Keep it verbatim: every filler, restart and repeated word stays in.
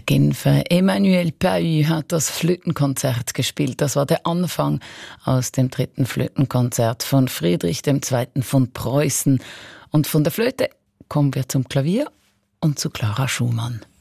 Genfer Emmanuel Pahud hat das Flötenkonzert gespielt. Das war der Anfang aus dem dritten Flötenkonzert von Friedrich der Zweite. von Preußen. Und von der Flöte kommen wir zum Klavier und zu Clara Schumann.